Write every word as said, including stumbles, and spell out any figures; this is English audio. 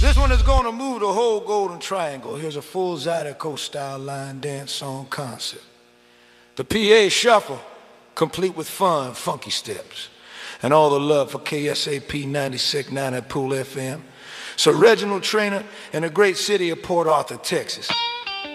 This one is gonna move the whole Golden Triangle. Here's a full Zydeco style line dance song concept. The P A shuffle, complete with fun, funky steps. And all the love for K S A P ninety-six point nine at Pool F M. Sir Reginald Trainer in the great city of Port Arthur, Texas.